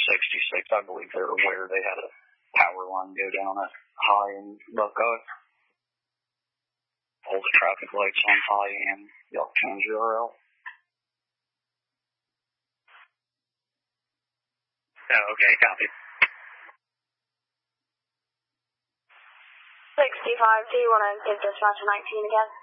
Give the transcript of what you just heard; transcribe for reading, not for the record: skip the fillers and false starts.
66. I believe they're aware they had a power line go down at High and Buckeye. All the traffic lights on High and Yelp County URL. Oh, okay, copy. 65, do you want to give dispatch 19 again?